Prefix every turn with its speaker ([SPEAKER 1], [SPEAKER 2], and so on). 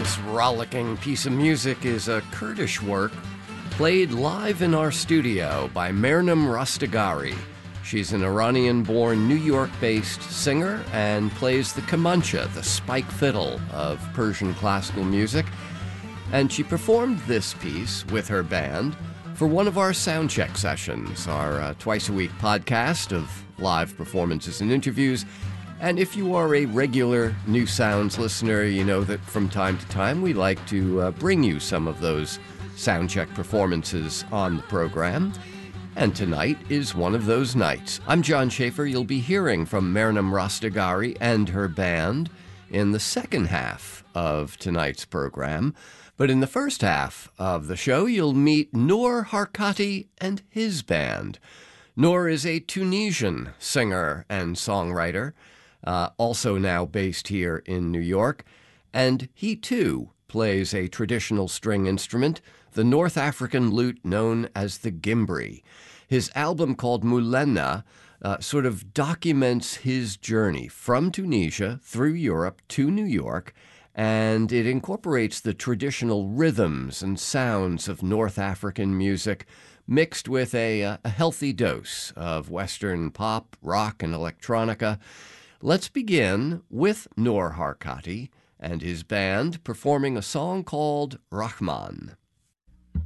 [SPEAKER 1] This rollicking piece of music is a Kurdish work played live in our studio by Mernam Rastagari. She's an Iranian-born, New York-based singer and plays the kamancha, the spike fiddle of Persian classical music. And she performed this piece with her band for one of our soundcheck sessions, our twice-a-week podcast of live performances and interviews. And if you are a regular New Sounds listener, you know that from time to time we like to bring you some of those soundcheck performances on the program. And tonight is one of those nights. I'm John Schaefer. You'll be hearing from Mernam Rastagari and her band in the second half of tonight's program. But in the first half of the show, you'll meet Nour Harkati and his band. Nour is a Tunisian singer and songwriter, also now based here in New York, and he too plays a traditional string instrument, the North African lute known as the gimbri. His album called Moulenna sort of documents his journey from Tunisia through Europe to New York, and it incorporates the traditional rhythms and sounds of North African music mixed with a healthy dose of Western pop, rock, and electronica. Let's begin with Nour Harkati and his band performing a song called Rahman.